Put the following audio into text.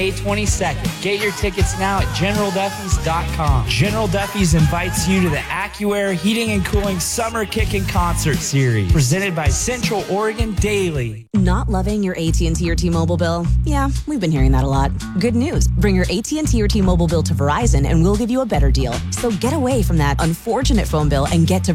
May 22nd. Get your tickets now at GeneralDuffy's.com. General Duffy's invites you to the AccuAir Heating and Cooling Summer Kickin' Concert Series, presented by Central Oregon Daily. Not loving your AT&T or T-Mobile bill? Yeah, we've been hearing that a lot. Good news. Bring your AT&T or T-Mobile bill to Verizon and we'll give you a better deal. So get away from that unfortunate phone bill and get to